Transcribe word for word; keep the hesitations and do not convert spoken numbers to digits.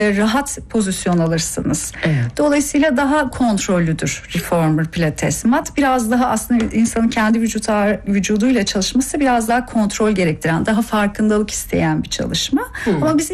rahat pozisyon alırsınız. Evet. Dolayısıyla daha kontrollüdür reformer pilates. Mat biraz daha aslında insanın kendi vücut ağır, vücuduyla çalışması biraz daha kontrol gerektiren, daha farkındalık isteyen bir çalışma. Hmm. Ama biz